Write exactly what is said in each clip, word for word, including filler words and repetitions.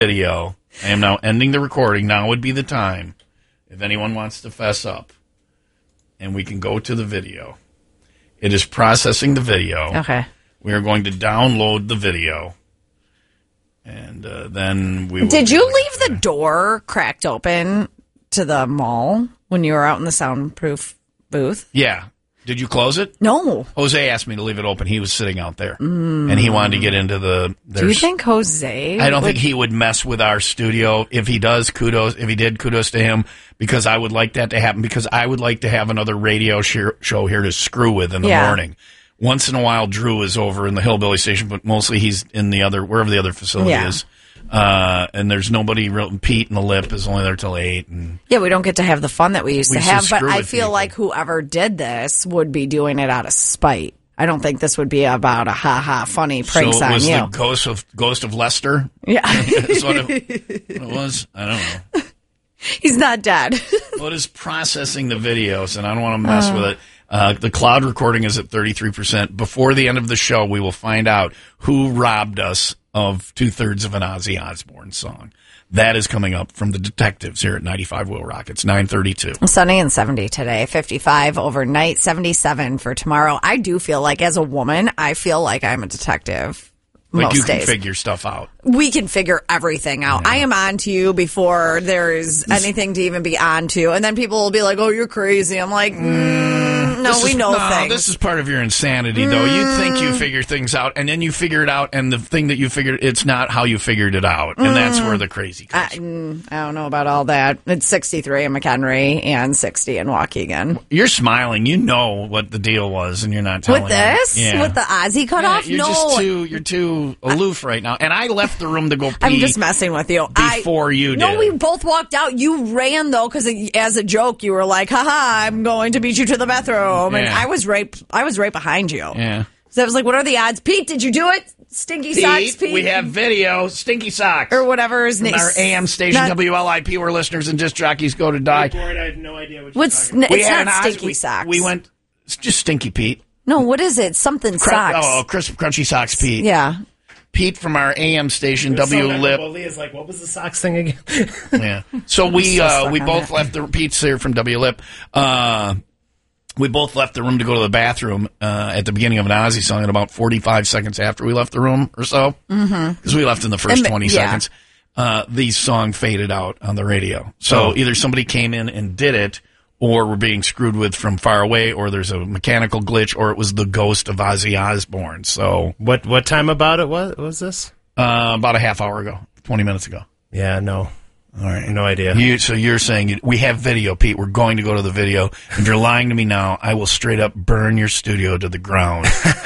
video. I am now ending the recording. Now would be the time if anyone wants to fess up. And we can go to the video. It is processing the video. Okay. We are going to download the video. And uh, then we will... Did you leave the door cracked open to the mall when you were out in the soundproof booth? Yeah. Did you close it? No. Jose asked me to leave it open. He was sitting out there. Mm. And he wanted to get into the... Do you think Jose... I don't would... think he would mess with our studio. If he does, kudos. If he did, kudos to him. Because I would like that to happen. Because I would like to have another radio sh- show here to screw with in the yeah. morning. Once in a while, Drew is over in the Hillbilly Station, but mostly he's in the other... Wherever the other facility yeah. is. Uh, and there's nobody real. Pete and the Lip is only there till eight. And yeah, we don't get to have the fun that we used we to used have. to But I feel people. like whoever did this would be doing it out of spite. I don't think this would be about a ha ha funny pranks so it on was you. the ghost of Ghost of Lester. Yeah, that's what it, what it was. I don't know. He's not dead. Well, it is processing the videos, and I don't want to mess uh. with it. Uh, the cloud recording is at thirty-three percent. Before the end of the show, we will find out who robbed us of two-thirds of an Ozzy Osbourne song. That is coming up from the detectives here at ninety-five Will Rock. It's nine thirty-two. Sunny and seventy today, fifty-five overnight, seventy-seven for tomorrow. I do feel like, as a woman, I feel like I'm a detective. Like most you can days. figure stuff out. We can figure everything out. Yeah. I am on to you before there's anything to even be on to. And then people will be like, oh, you're crazy. I'm like, mm, no, we is, know no, things. This is part of your insanity, though. Mm. You think you figure things out, and then you figure it out, and the thing that you figured, it's not how you figured it out. And mm. that's where the crazy comes I, from. I don't know about all that. It's sixty-three in McHenry and sixty in Waukegan. You're smiling. You know what the deal was, and you're not telling With this? Yeah. With the Ozzy cutoff? Yeah, you're no. Just too, you're too aloof right now. And I left the room to go pee. I'm just messing with you. Before I, you did. No, we both walked out. You ran, though, because as a joke, you were like, haha, I'm going to beat you to the bathroom. And yeah. I was right I was right behind you. Yeah. So I was like, what are the odds? Pete, did you do it? Stinky Pete, Socks, Pete? We have video. Stinky Socks. Or whatever his name is. Our A M station, not, W L I P, where listeners and disc jockeys go to die. Bored, I have no idea what you're What's, talking about. It's we not Stinky we, Socks. We went, it's just Stinky Pete. No, what is it? Something Cr- Socks. Oh, crisp, crunchy Socks Pete. Yeah. Pete from our A M station, W so Lip. Leah's like, what was the socks thing again? Yeah. So we so uh, we both it. left the Pete's here from W Lip. Uh, we both left the room to go to the bathroom uh, at the beginning of an Ozzy song, and about forty-five seconds after we left the room or so, because mm-hmm. we left in the first and, twenty yeah. seconds, uh, the song faded out on the radio. So oh. either somebody came in and did it, or we're being screwed with from far away, or there's a mechanical glitch, or it was the ghost of Ozzy Osbourne. So what what time about it was was this? Uh, about a half hour ago, twenty minutes ago. Yeah, no. All right. No idea. You, so you're saying you, we have video, Pete. We're going to go to the video. If you're lying to me now, I will straight up burn your studio to the ground.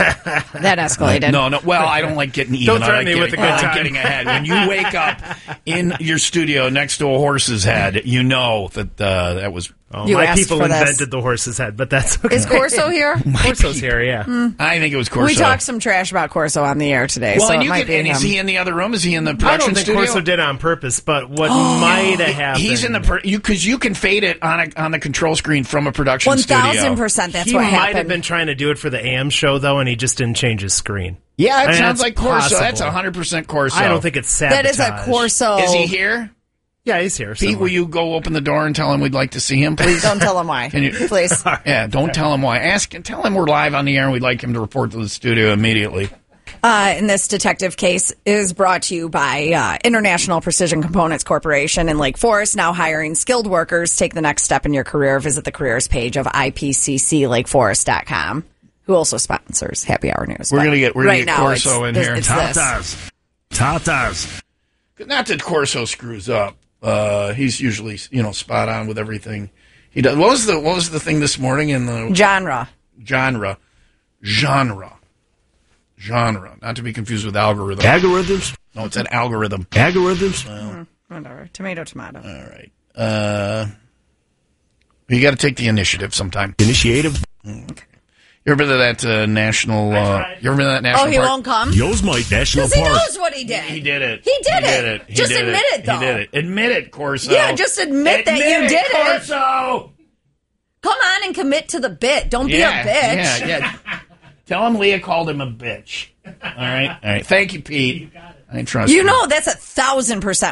That escalated. No, no. Well, I don't like getting even. Don't I threaten like me getting, with a good I like time. getting ahead. When you wake up in your studio next to a horse's head, you know that uh, that was... Oh, You my asked people for this. invented the horse's head, but that's okay. Is Corso here? Corso's here, yeah. Mm. I think it was Corso. We talked some trash about Corso on the air today, Well, so and it you might could, be and him. is he in the other room? Is he in the I production don't think studio? Corso did it on purpose, but what might have happened... He's in the... Per, you Because you can fade it on a, on the control screen from a production One studio. thousand percent that's he what might happened. have been trying to do it for the A M show, though, and he just didn't change his screen. Yeah, it I mean, sounds that's like Corso. possible. That's one hundred percent Corso. I don't think it's That sabotage. is a Corso. Is he here? Yeah, he's here. Pete, somewhere. will you go open the door and tell him we'd like to see him, please? Don't tell him why. Can you, please. Yeah, don't tell him why. Ask and tell him we're live on the air and we'd like him to report to the studio immediately. Uh, and this detective case is brought to you by uh, International Precision Components Corporation in Lake Forest, now hiring skilled workers. Take the next step in your career. Visit the careers page of I P C C lake forest dot com, who also sponsors Happy Hour News. We're But going to get we're right gonna get now, Corso it's, in this, here. It's this. Tatas. Tatas. Not that Corso screws up. Uh, he's usually, you know, spot on with everything he does. What was the what was the thing this morning in the Genre. genre? Genre. Genre. Not to be confused with algorithm. Algorithms. No, it's an algorithm. Algorithms. Well, Mm, whatever. Tomato, tomato. all right. Uh, you got to take the initiative sometime. Initiative. Okay. You ever been to that uh, national? Uh, you ever been to that national Oh, he park? won't come? Yosemite National Because he Park. knows what he did. He did it. He did he it. Did it. He Just did admit it. it, though. He did it. Admit it, Corso. Yeah, just admit, that you Admit did it. Corso. Come on and commit to the bit. Don't Yeah, be a bitch. yeah, yeah. Tell him Leah called him a bitch. All right, all right. Thank you, Pete. I trust You you. know that's a thousand percent